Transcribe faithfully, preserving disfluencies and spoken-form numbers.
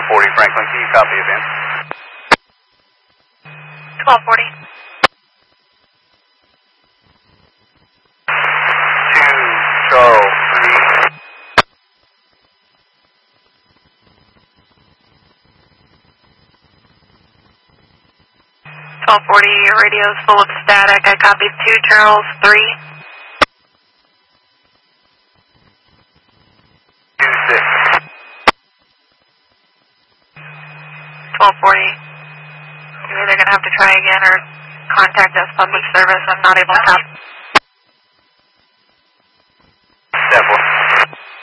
forty Franklin, can you copy event? twelve forty. two Charles three. twelve forty, your radio is full of static. I copied two Charles three. two six. twelve forty. You're either going to have to try again or contact us public service. I'm not able to copy.